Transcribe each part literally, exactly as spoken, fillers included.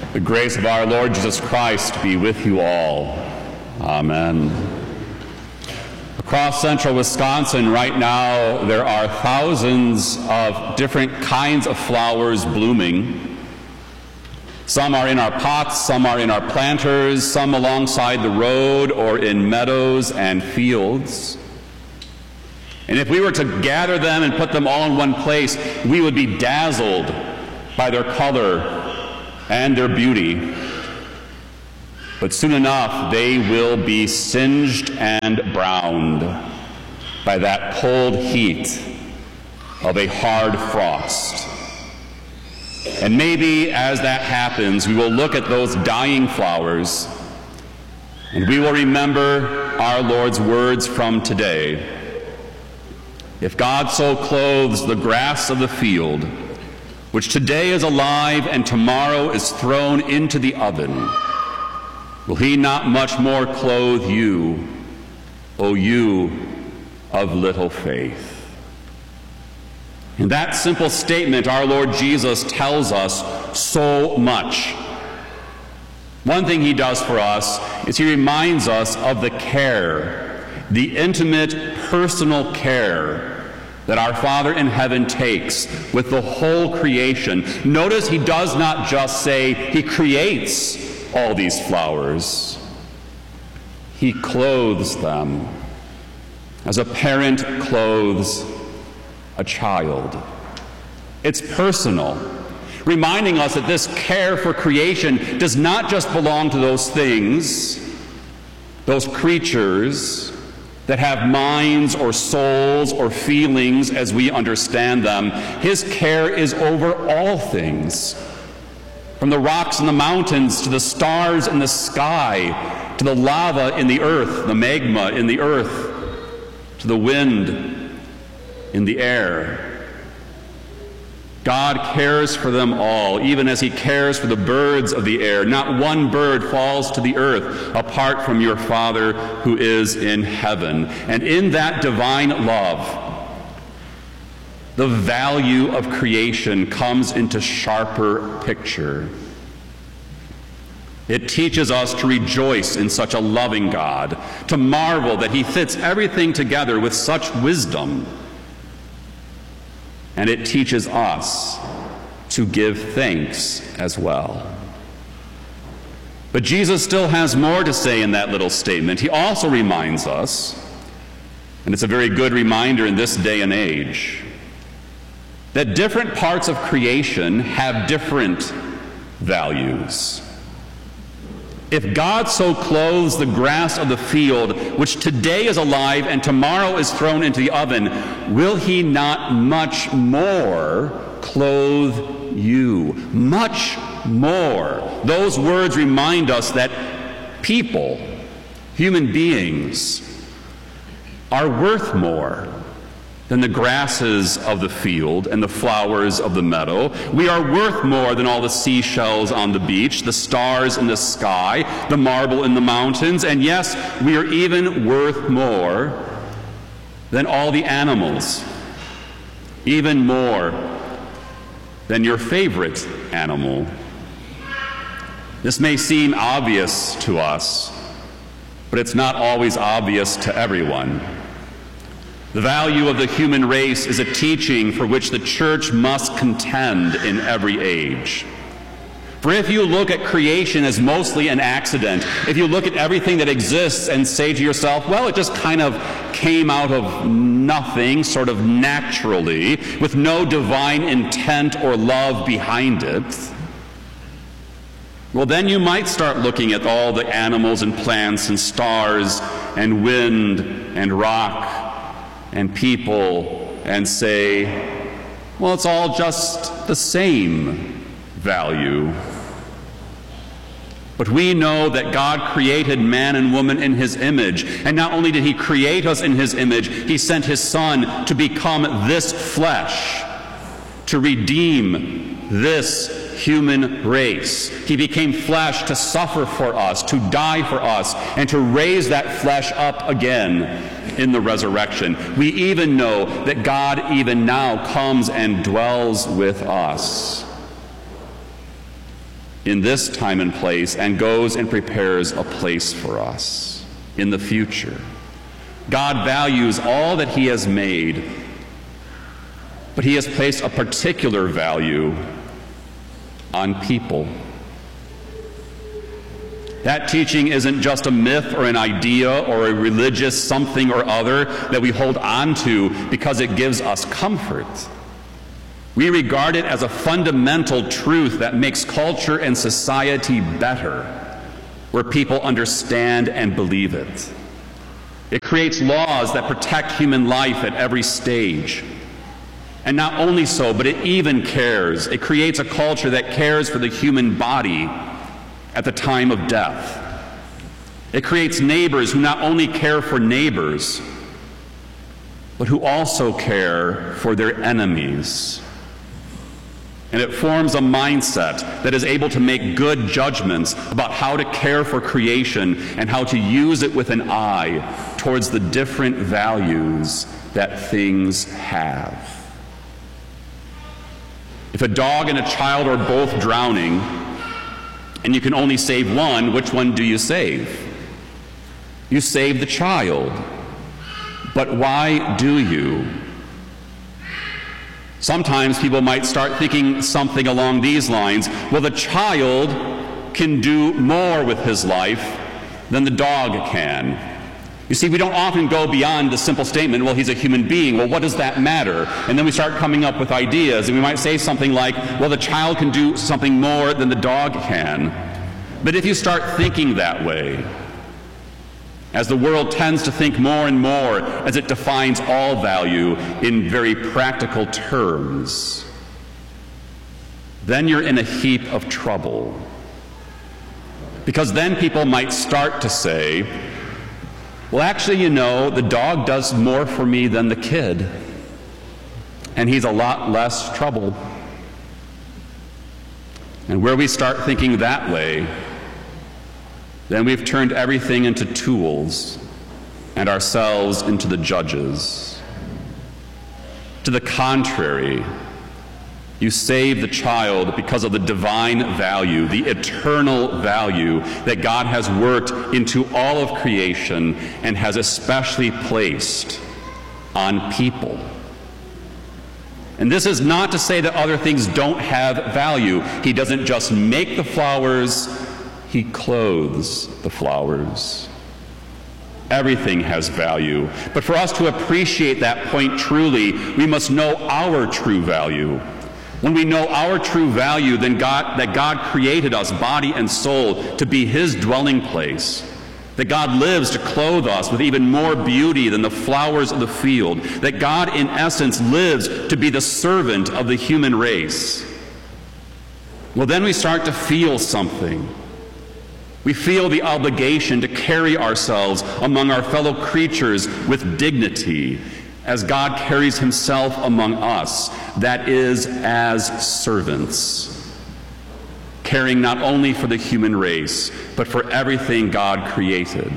The grace of our Lord Jesus Christ be with you all. Amen. Across central Wisconsin right now, there are thousands of different kinds of flowers blooming. Some are in our pots, some are in our planters, some alongside the road or in meadows and fields. And if we were to gather them and put them all in one place, we would be dazzled by their color and their beauty. But soon enough, they will be singed and browned by that cold heat of a hard frost. And maybe as that happens, we will look at those dying flowers and we will remember our Lord's words from today. If God so clothes the grass of the field, which today is alive and tomorrow is thrown into the oven, will he not much more clothe you, O you of little faith? In that simple statement, our Lord Jesus tells us so much. One thing he does for us is he reminds us of the care, the intimate, personal care that our Father in heaven takes with the whole creation. Notice he does not just say he creates all these flowers. He clothes them as a parent clothes a child. It's personal, reminding us that this care for creation does not just belong to those things, those creatures that have minds or souls or feelings as we understand them. His care is over all things, from the rocks and the mountains to the stars in the sky, to the lava in the earth, the magma in the earth, to the wind in the air. God cares for them all, even as he cares for the birds of the air. Not one bird falls to the earth apart from your Father who is in heaven. And in that divine love, the value of creation comes into sharper picture. It teaches us to rejoice in such a loving God, to marvel that he fits everything together with such wisdom. And it teaches us to give thanks as well. But Jesus still has more to say in that little statement. He also reminds us, and it's a very good reminder in this day and age, that different parts of creation have different values. If God so clothes the grass of the field, which today is alive and tomorrow is thrown into the oven, will he not much more clothe you? Much more. Those words remind us that people, human beings, are worth more than the grasses of the field and the flowers of the meadow. We are worth more than all the seashells on the beach, the stars in the sky, the marble in the mountains, and yes, we are even worth more than all the animals, even more than your favorite animal. This may seem obvious to us, but it's not always obvious to everyone. The value of the human race is a teaching for which the church must contend in every age. For if you look at creation as mostly an accident, if you look at everything that exists and say to yourself, well, it just kind of came out of nothing, sort of naturally, with no divine intent or love behind it, well, then you might start looking at all the animals and plants and stars and wind and rock and people and say, well, it's all just the same value. But we know that God created man and woman in his image. And not only did he create us in his image, he sent his Son to become this flesh, to redeem this human race. He became flesh to suffer for us, to die for us, and to raise that flesh up again in the resurrection. We even know that God even now comes and dwells with us. in this time and place and goes and prepares a place for us in the future. God values all that he has made, but he has placed a particular value on people. That teaching isn't just a myth or an idea or a religious something or other that we hold on to because it gives us comfort. We regard it as a fundamental truth that makes culture and society better, where people understand and believe it. It creates laws that protect human life at every stage. And not only so, but it even cares. It creates a culture that cares for the human body at the time of death. It creates neighbors who not only care for neighbors, but who also care for their enemies. And it forms a mindset that is able to make good judgments about how to care for creation and how to use it with an eye towards the different values that things have. If a dog and a child are both drowning, and you can only save one, which one do you save? You save the child. But why do you? Sometimes people might start thinking something along these lines. Well, the child can do more with his life than the dog can. You see, we don't often go beyond the simple statement, well, he's a human being. Well, what does that matter? And then we start coming up with ideas, and we might say something like, well, the child can do something more than the dog can. But if you start thinking that way, as the world tends to think more and more as it defines all value in very practical terms, then you're in a heap of trouble. Because then people might start to say, well, actually, you know, the dog does more for me than the kid, and he's a lot less trouble. And where we start thinking that way, then we've turned everything into tools and ourselves into the judges. To the contrary, you save the child because of the divine value, the eternal value that God has worked into all of creation and has especially placed on people. And this is not to say that other things don't have value. He doesn't just make the flowers, he clothes the flowers. Everything has value. But for us to appreciate that point truly, we must know our true value. When we know our true value, then God, that God created us, body and soul, to be his dwelling place. That God lives to clothe us with even more beauty than the flowers of the field. That God, in essence, lives to be the servant of the human race. Well, then we start to feel something. We feel the obligation to carry ourselves among our fellow creatures with dignity, as God carries himself among us, that is, as servants, caring not only for the human race, but for everything God created.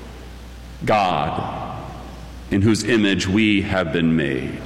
God, in whose image we have been made.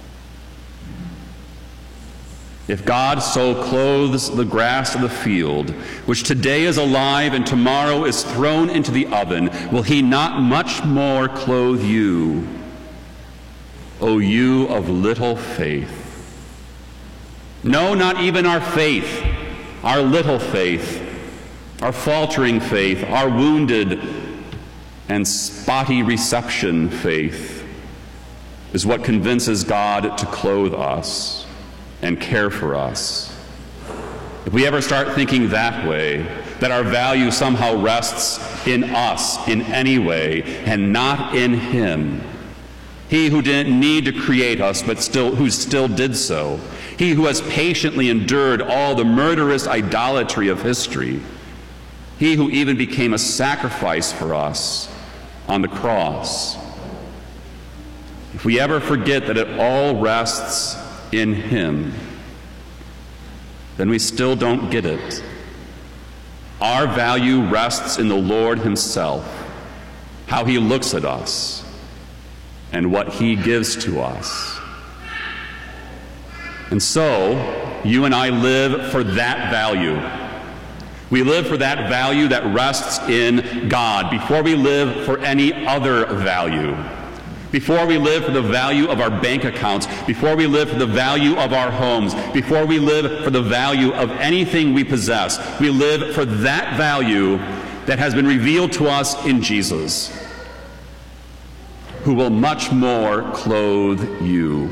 If God so clothes the grass of the field, which today is alive and tomorrow is thrown into the oven, will he not much more clothe you, O you of little faith? No, not even our faith, our little faith, our faltering faith, our wounded and spotty reception faith is what convinces God to clothe us and care for us. If we ever start thinking that way, that our value somehow rests in us in any way and not in him, he who didn't need to create us, but still, who still did so. He who has patiently endured all the murderous idolatry of history. He who even became a sacrifice for us on the cross. If we ever forget that it all rests in him, then we still don't get it. Our value rests in the Lord himself, how he looks at us, and what he gives to us. And so, you and I live for that value, We live for that value that rests in God before we live for any other value. Before we live for the value of our bank accounts, before we live for the value of our homes, before we live for the value of anything we possess, we live for that value that has been revealed to us in Jesus, who will much more clothe you.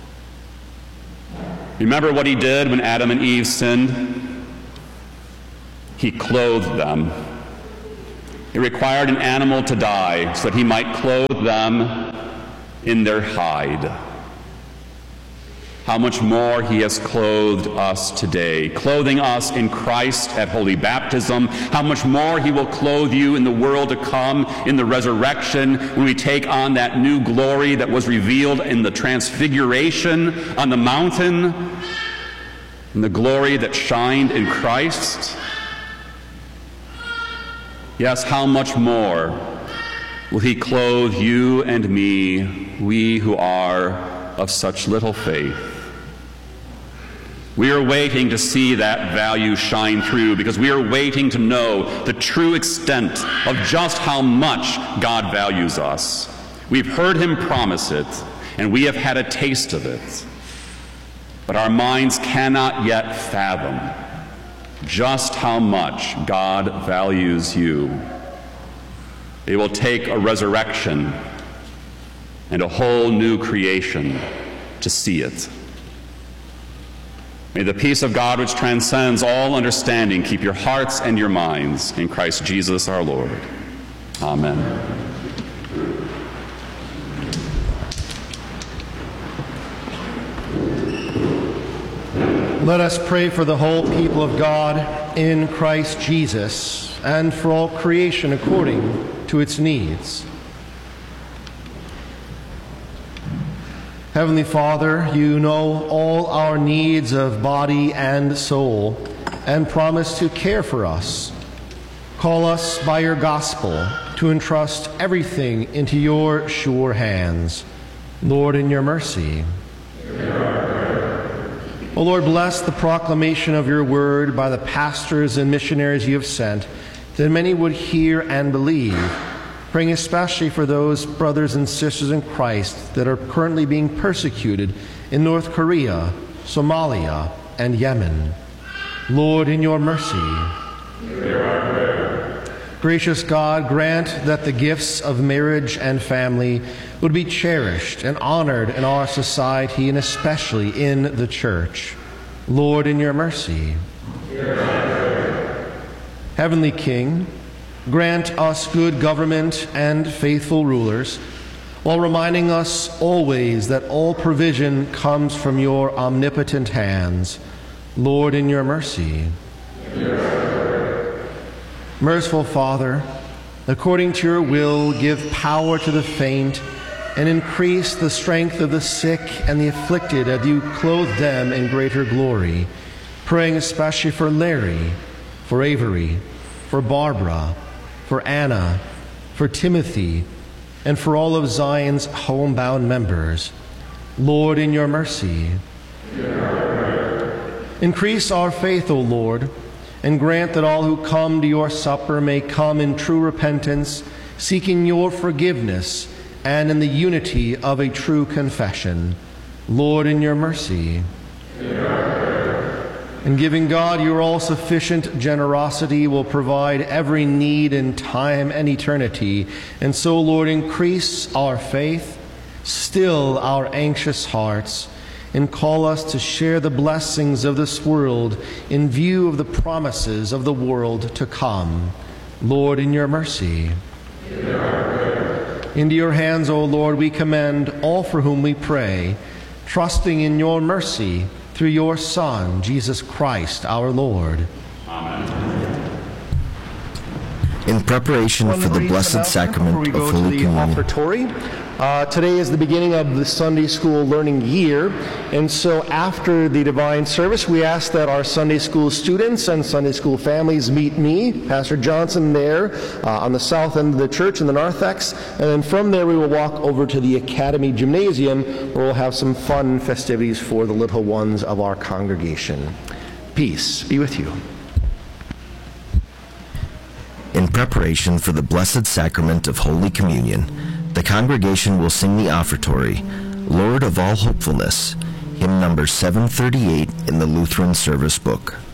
Remember what he did when Adam and Eve sinned? He clothed them. It required an animal to die so that he might clothe them in their hide. How much more he has clothed us today, clothing us in Christ at holy baptism. How much more he will clothe you in the world to come, in the resurrection, when we take on that new glory that was revealed in the transfiguration on the mountain, and the glory that shined in Christ. Yes, how much more will he clothe you and me, we who are of such little faith? We are waiting to see that value shine through because we are waiting to know the true extent of just how much God values us. We've heard him promise it, and we have had a taste of it. But our minds cannot yet fathom just how much God values you. It will take a resurrection and a whole new creation to see it. May the peace of God, which transcends all understanding, keep your hearts and your minds in Christ Jesus our Lord. Amen. Let us pray for the whole people of God in Christ Jesus and for all creation according to its needs. Heavenly Father, you know all our needs of body and soul and promise to care for us. Call us by your gospel to entrust everything into your sure hands. Lord, in your mercy. O Lord, bless the proclamation of your word by the pastors and missionaries you have sent, that many would hear and believe, praying especially for those brothers and sisters in Christ that are currently being persecuted in North Korea, Somalia, and Yemen. Lord, in your mercy. Hear our prayer. Gracious God, grant that the gifts of marriage and family would be cherished and honored in our society and especially in the church. Lord, in your mercy. Hear our prayer. Heavenly King, grant us good government and faithful rulers, while reminding us always that all provision comes from your omnipotent hands. Lord, in your mercy. Merciful Father, according to your will, give power to the faint and increase the strength of the sick and the afflicted as you clothe them in greater glory, praying especially for Larry, for Avery, for Barbara, for Anna, for Timothy, and for all of Zion's homebound members. Lord, in your mercy. Increase our faith, O Lord, and grant that all who come to your supper may come in true repentance, seeking your forgiveness and in the unity of a true confession. Lord, in your mercy. And giving God your all-sufficient generosity will provide every need in time and eternity. And so, Lord, increase our faith, still our anxious hearts, and call us to share the blessings of this world in view of the promises of the world to come. Lord, in your mercy. Into your hands, O Lord, we commend all for whom we pray, trusting in your mercy through your Son, Jesus Christ, our Lord. Amen. In preparation for the Blessed Sacrament of Holy Communion. Uh, today is the beginning of the Sunday School Learning Year, and so after the Divine Service, we ask that our Sunday School students and Sunday School families meet me, Pastor Johnson, there uh, on the south end of the church in the narthex, and then from there we will walk over to the Academy Gymnasium, where we'll have some fun festivities for the little ones of our congregation. Peace be with you. preparation for the Blessed Sacrament of Holy Communion, the congregation will sing the offertory, Lord of All Hopefulness, hymn number seven thirty-eight in the Lutheran Service Book.